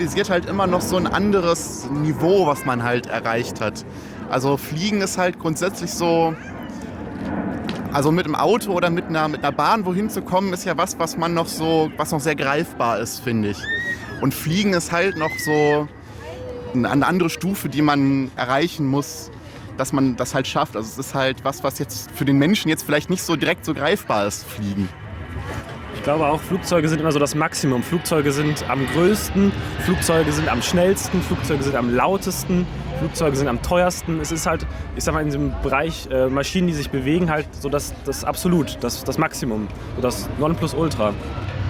Halt immer noch so ein anderes Niveau, was man halt erreicht hat. Also Fliegen ist halt grundsätzlich so, also mit dem Auto oder mit einer Bahn wohin zu kommen, ist ja was man noch so, was noch sehr greifbar ist, finde ich. Und Fliegen ist halt noch so eine andere Stufe, die man erreichen muss, dass man das halt schafft. Also es ist halt was jetzt für den Menschen jetzt vielleicht nicht so direkt so greifbar ist, Fliegen. Ich glaube auch, Flugzeuge sind immer so das Maximum. Flugzeuge sind am größten, Flugzeuge sind am schnellsten, Flugzeuge sind am lautesten, Flugzeuge sind am teuersten. Es ist halt, ich sag mal, in diesem Bereich Maschinen, die sich bewegen, halt so das Absolut, das Maximum, so das Nonplusultra.